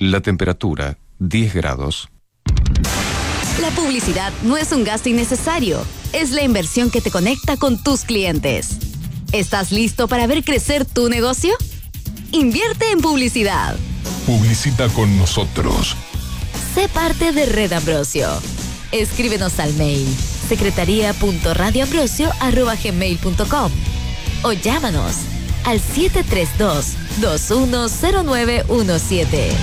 La temperatura, 10 grados. La publicidad no es un gasto innecesario, es la inversión que te conecta con tus clientes. ¿Estás listo para ver crecer tu negocio? Invierte en publicidad. Publicita con nosotros. Sé parte de Red Ambrosio. Escríbenos al mail secretaría.radioambrosio@gmail.com o llámanos al 732-210917.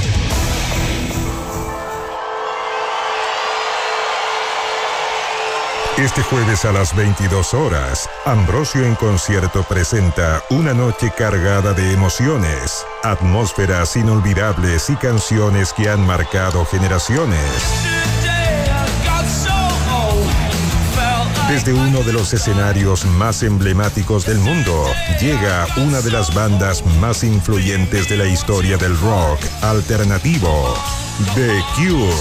Este jueves a las 22 horas, Ambrosio en concierto presenta una noche cargada de emociones, atmósferas inolvidables y canciones que han marcado generaciones. Desde uno de los escenarios más emblemáticos del mundo, llega una de las bandas más influyentes de la historia del rock alternativo, The Cure.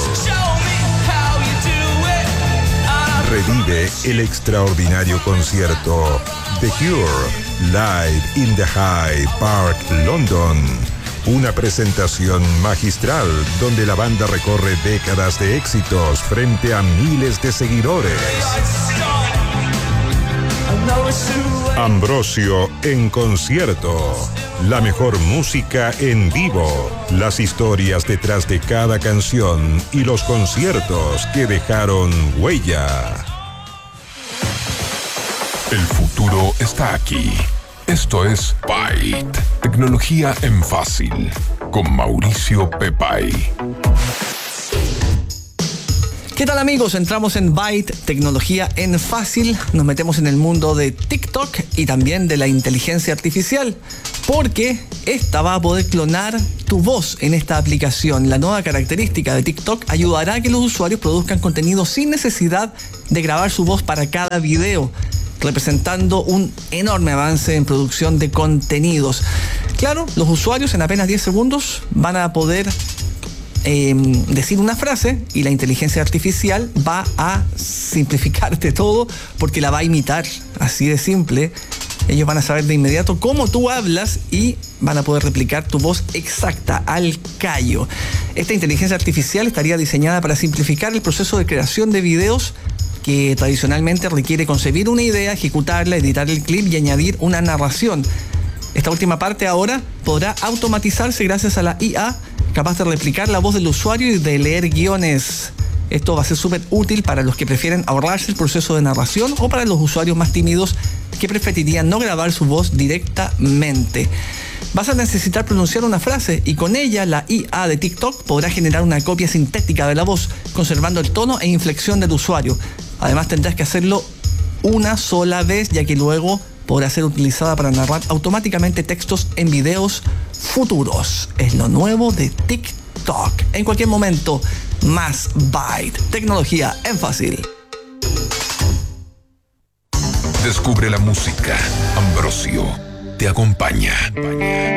Revive el extraordinario concierto The Cure, Live in the Hyde Park, London. Una presentación magistral donde la banda recorre décadas de éxitos frente a miles de seguidores. Ambrosio en concierto. La mejor música en vivo. Las historias detrás de cada canción y los conciertos que dejaron huella. El futuro está aquí. Esto es Byte. Tecnología en fácil. Con Mauricio Pepay. ¿Qué tal, amigos? Entramos en Byte, tecnología en fácil. Nos metemos en el mundo de TikTok y también de la inteligencia artificial, porque esta va a poder clonar tu voz en esta aplicación. La nueva característica de TikTok ayudará a que los usuarios produzcan contenido sin necesidad de grabar su voz para cada video, representando un enorme avance en producción de contenidos. Claro, los usuarios en apenas 10 segundos van a poder decir una frase y la inteligencia artificial va a simplificarte todo porque la va a imitar, así de simple. Ellos van a saber de inmediato cómo tú hablas y van a poder replicar tu voz exacta, al callo. Esta inteligencia artificial estaría diseñada para simplificar el proceso de creación de videos que tradicionalmente requiere concebir una idea, ejecutarla, editar el clip y añadir una narración. Esta última parte ahora podrá automatizarse gracias a la IA, capaz de replicar la voz del usuario y de leer guiones. Esto va a ser súper útil para los que prefieren ahorrarse el proceso de narración o para los usuarios más tímidos que preferirían no grabar su voz directamente. Vas a necesitar pronunciar una frase y con ella la IA de TikTok podrá generar una copia sintética de la voz, conservando el tono e inflexión del usuario. Además tendrás que hacerlo una sola vez, ya que luego podrá ser utilizada para narrar automáticamente textos en videos futuros. Es lo nuevo de TikTok. En cualquier momento, más Byte. Tecnología en fácil. Descubre la música. Ambrosio te acompaña.